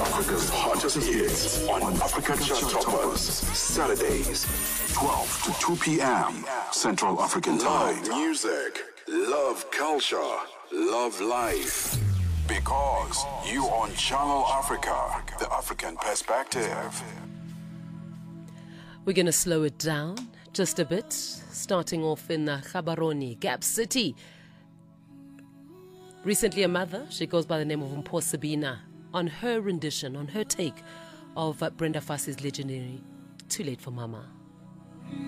Africa's hottest hits on Africa Chart Toppers. Saturdays, 12 to 2 p.m. Central African Time. Love music, love culture, love life. Because you on Channel Africa, the African perspective. We're going to slow it down just a bit, starting off in Gaborone, Gap City. Recently a mother, she goes by the name of Mpho Sabina, on her rendition, on her take of Brenda Fassie's legendary Too Late for Mama.